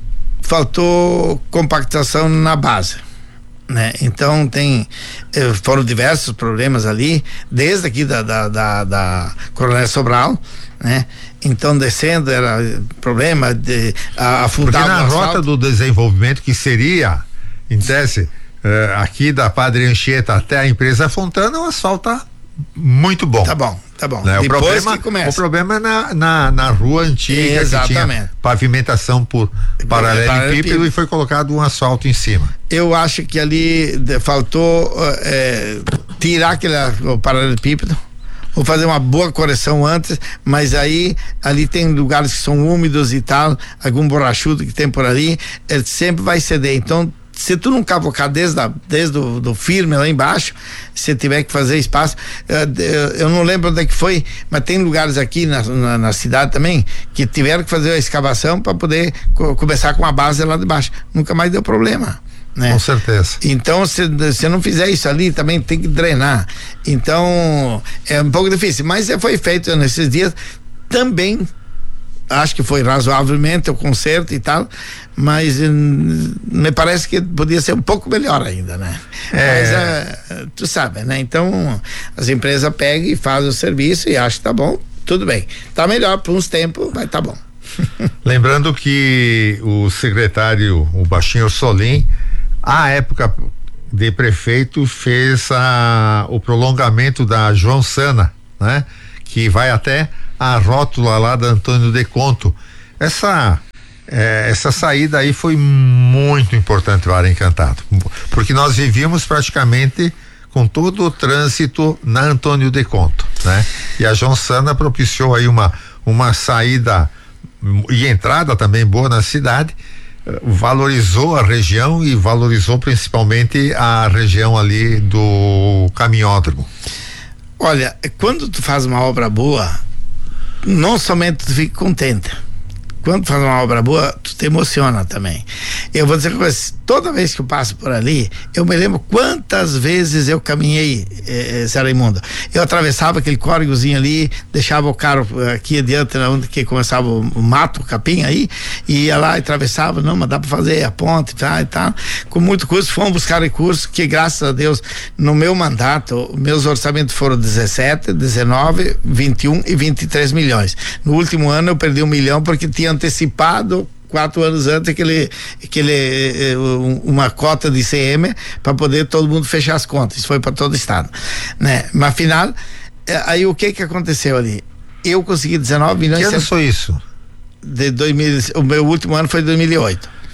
faltou compactação na base, né? Então tem eh, foram diversos problemas ali, desde aqui da da, da, da Coronel Sobral, né? Então descendo era problema de afundar. Porque na Rota do Desenvolvimento, que seria em tese Uh, aqui da Padre Anchieta até a empresa Fontana, o asfalto tá muito bom. Tá bom, tá bom. Né? O, Depois problema, que começa. o problema é na, na, na rua antiga. Exatamente. Que tinha pavimentação por paralelepípedo e foi colocado um asfalto em cima. Eu acho que ali de, faltou é, tirar aquele o paralelepípedo, ou fazer uma boa correção antes, mas aí ali tem lugares que são úmidos e tal, algum borrachudo que tem por ali, ele sempre vai ceder. Então se tu não cavocar desde, a, desde o do firme lá embaixo, se tiver que fazer espaço, uh, eu não lembro onde é que foi, mas tem lugares aqui na, na, na cidade também que tiveram que fazer a escavação para poder co- começar com a base lá de baixo. Nunca mais deu problema, né? Com certeza. Então, se se não fizer isso ali, também tem que drenar. Então, é um pouco difícil, mas foi feito nesses dias também. Acho que foi razoavelmente o conserto e tal, mas hum, me parece que podia ser um pouco melhor ainda, né? É. Mas uh, tu sabe, né? Então as empresas pegam e fazem o serviço e acham que tá bom, tudo bem. Tá melhor por uns tempos, mas tá bom. Lembrando que o secretário, o Baixinho Solim, à época de prefeito, fez a, o prolongamento da João Sana, né? Que vai até a rótula lá da Antônio de Conto. Essa é, essa saída aí foi muito importante para o Área Encantado, porque nós vivíamos praticamente com todo o trânsito na Antônio de Conto, né? E a João Sana propiciou aí uma uma saída e entrada também boa na cidade, valorizou a região e valorizou principalmente a região ali do Caminhódromo. Olha, quando tu faz uma obra boa, não somente tu fica contente. Quando tu faz uma obra boa, tu te emociona também. Eu vou dizer que toda vez que eu passo por ali, eu me lembro quantas vezes eu caminhei, eh, Zé Raimundo. Eu atravessava aquele córregozinho ali, deixava o carro aqui adiante, onde que começava o mato, o capim aí, e ia lá e atravessava. Não, mas dá pra fazer a ponte e tal, e tal. Com muito custo, fomos buscar recursos que, graças a Deus, no meu mandato, meus orçamentos foram dezessete, dezenove, vinte e um e vinte e três milhões. No último ano eu perdi um milhão porque tinha antecipado quatro anos antes aquele, aquele uma cota de I C M para poder todo mundo fechar as contas. Isso foi para todo o estado, né? Mas afinal, aí o que que aconteceu ali? Eu consegui dezenove milhões. Que ano foi isso? De dois mil, o meu último ano foi dois mil e oito.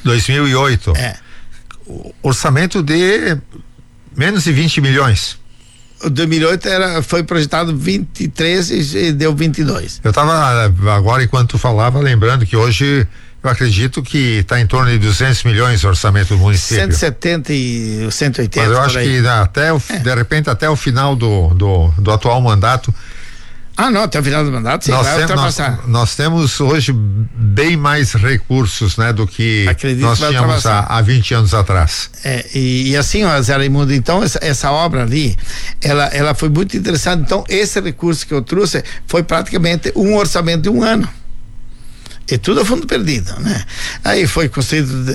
dois mil e oito. É. Orçamento de menos de vinte milhões. O dois mil e oito era, foi projetado vinte e três e deu vinte e dois. Eu estava agora, enquanto tu falava, lembrando que hoje eu acredito que está em torno de duzentos milhões o orçamento do município. cento e setenta e cento e oitenta. Mas eu acho que até o, é. de repente até o final do, do, do atual mandato. Ah, não, até o final do mandato sim, nós vai tem, ultrapassar. Nós, nós temos hoje bem mais recursos, né, do que Acredito nós que tínhamos há, há vinte anos atrás. É, e, e assim, ó, Zé Raimundo, então essa, essa obra ali, ela, ela foi muito interessante. Então esse recurso que eu trouxe foi praticamente um orçamento de um ano. E tudo a fundo perdido, né? Aí foi construído,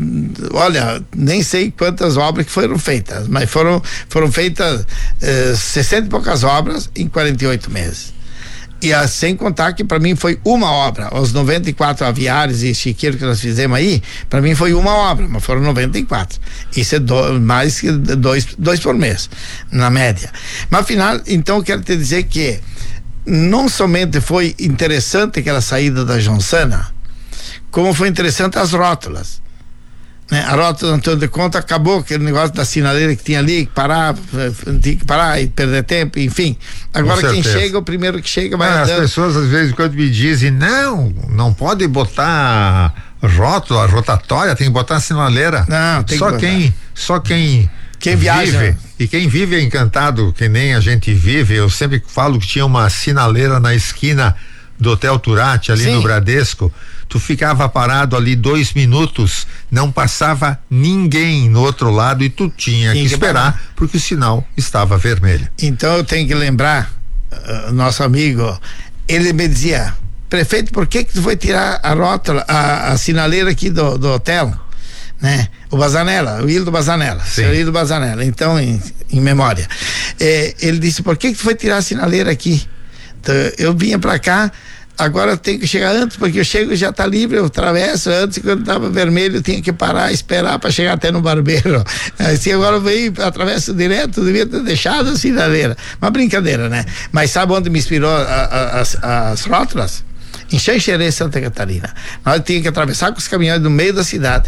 olha, nem sei quantas obras que foram feitas, mas foram, foram feitas eh, sessenta e poucas obras em quarenta e oito meses. E ah, sem contar que para mim foi uma obra, os noventa e quatro aviários e chiqueiros que nós fizemos aí, para mim foi uma obra, mas foram noventa e quatro. Isso é do, mais que dois, dois por mês, na média. Mas afinal, então eu quero te dizer que não somente foi interessante aquela saída da Johnsana, como foi interessante as rótulas, né? A rótula do Antônio de Conta acabou aquele negócio da sinaleira que tinha ali, que parava, tinha que parar e perder tempo, enfim. Agora quem chega, o primeiro que chega vai é, andando. As pessoas às vezes quando me dizem, não, não pode botar rótula, rotatória, tem que botar sinaleira. Não, tem só que quem, só quem Quem viaja. Vive, e quem vive é encantado, que nem a gente vive. Eu sempre falo que tinha uma sinaleira na esquina do Hotel Turati, ali Sim. no Bradesco. Tu ficava parado ali dois minutos, não passava ninguém no outro lado e tu tinha Tinha que esperar que porque o sinal estava vermelho. Então eu tenho que lembrar, uh, nosso amigo, ele me dizia, prefeito, por que que tu foi tirar a rótula, a, a sinaleira aqui do, do hotel? Né? O Bazanella, o Hildo Bazanella, o Hildo Bazanella, então em, em memória, é, ele disse, por que que tu foi tirar a sinaleira aqui? Então, eu vinha pra cá, agora eu tenho que chegar antes, porque eu chego e já tá livre, eu atravesso antes, quando tava vermelho eu tinha que parar, esperar para chegar até no barbeiro, assim, agora eu venho, atravesso direto, devia ter deixado a sinaleira, uma brincadeira, né? Mas sabe onde me inspirou a, a, as, as rótulas? Em Xanxerê, Santa Catarina. Nós tínhamos que atravessar com os caminhões no meio da cidade.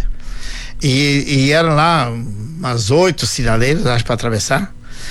E, e eram lá umas oito sinaleiras, acho, para atravessar.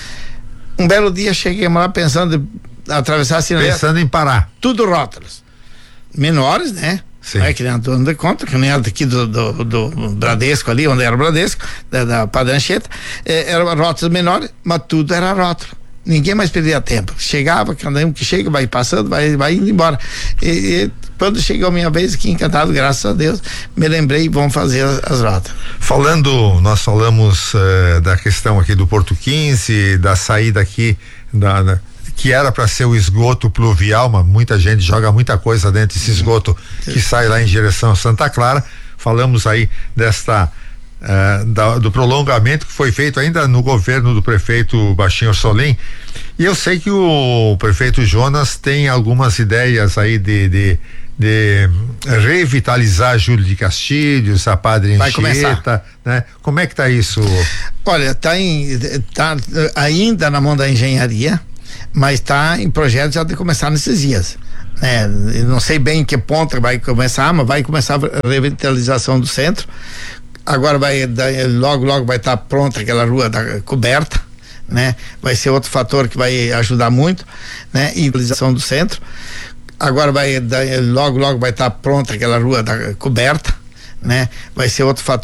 Um belo dia chegamos lá pensando em atravessar a sinaleira. Pensando em parar. Tudo rótulos. Menores, né? Sim. Não é que nem Antônio de Conta, que nem era daqui do, do, do Bradesco ali, onde era o Bradesco, da, da Padrancheta. É, eram rótulos menores, mas tudo era rótulo. Ninguém mais perdia tempo. Chegava, cada um que chega, vai passando, vai, vai indo embora. E, e quando chegou a minha vez aqui, encantado, graças a Deus, me lembrei, vamos fazer as, as rotas. Falando, nós falamos uh, da questão aqui do Porto quinze, da saída aqui, da, da que era para ser o esgoto pluvial, mas muita gente joga muita coisa dentro desse esgoto Sim. que sai lá em direção a Santa Clara. Falamos aí desta Uh, da, do prolongamento que foi feito ainda no governo do prefeito Baixinho Solim, e eu sei que o prefeito Jonas tem algumas ideias aí de, de, de revitalizar Júlio de Castilhos, a Padre Anchieta, né? Como é que tá isso? Olha, tá em, tá ainda na mão da engenharia, mas tá em projeto já de começar nesses dias. É, não sei bem em que ponto vai começar, mas vai começar a revitalização do centro. Agora vai, logo, logo vai estar pronta aquela rua da coberta, né? Vai ser outro fator que vai ajudar muito, né? E a utilização do centro. Agora vai, logo, logo vai estar pronta aquela rua da coberta, né? Vai ser outro fator